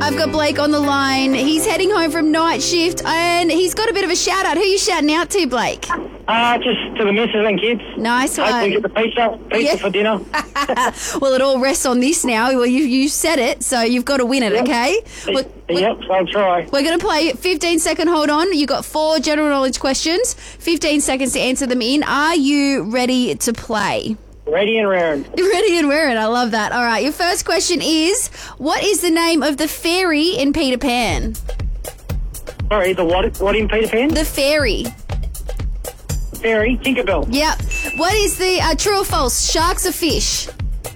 I've got Blake on the line. He's heading home from night shift and he's got a bit of a shout out. Who are you shouting out to, Blake? Just to the missus and kids. Nice one. Hopefully get the pizza for dinner. Well, it all rests on this now. Well, you said it, so you've got to win it, okay? Yep, I'll try. We're going to play 15-second hold on. You got 4 general knowledge questions, 15 seconds to answer them in. Are you ready to play? Ready and raring. Ready and raring. I love that. All right, your first question is, what is the name of the fairy in Peter Pan? Sorry, the what in Peter Pan? The fairy. Fairy, Tinkerbell. Yep. What is the true or false? Sharks or fish?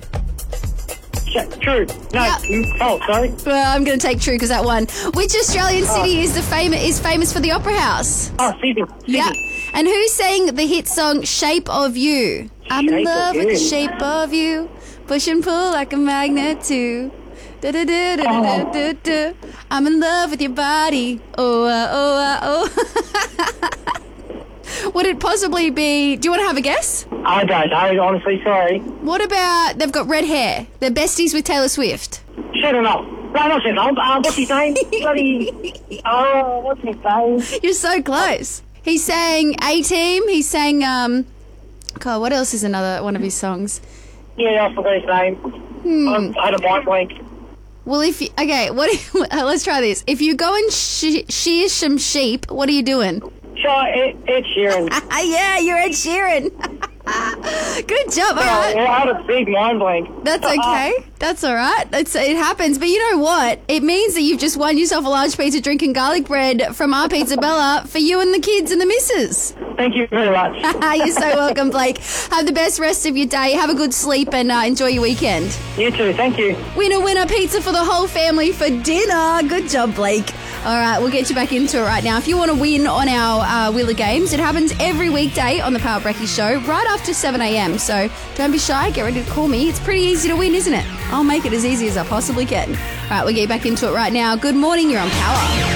True. No, Yep. false, sorry. Well, I'm going to take true because that one. Which Australian city is famous for the Opera House? Oh, Sydney. Yep. And who sang the hit song Shape of You? I'm in Shape love of with the You. shape of you. Push and pull like a magnet too. Da-da-da-da-da-da-da. I'm in love with your body. Oh. Would it possibly be... Do you want to have a guess? I don't know, honestly, sorry. What about... They've got red hair. They're besties with Taylor Swift. Shut it up. No, not shut up. What's his name? Bloody... Oh, what's his name? You're so close. He sang A-Team. He sang... God, what else is another one of his songs? Yeah, I forgot his name. I had a mind blank. Well, if you... Okay, let's try this. If you go and shear some sheep, what are you doing? Sure, Ed Sheeran. Yeah, you're Ed Sheeran. Good job. All right. Well, I had a big mind blank. That's okay. That's all right. It happens. But you know what? It means that you've just won yourself a large piece of drinking garlic bread from our Pizza Bella for you and the kids and the missus. Thank you very much. You're so welcome, Blake. Have the best rest of your day. Have a good sleep and enjoy your weekend. You too, thank you. Winner, pizza for the whole family for dinner. Good job, Blake. All right, we'll get you back into it right now. If you want to win on our Wheel of Games, it happens every weekday on the Power Brekkie Show right after 7 a.m. So don't be shy. Get ready to call me. It's pretty easy to win, isn't it? I'll make it as easy as I possibly can. All right, we'll get you back into it right now. Good morning. You're on Power.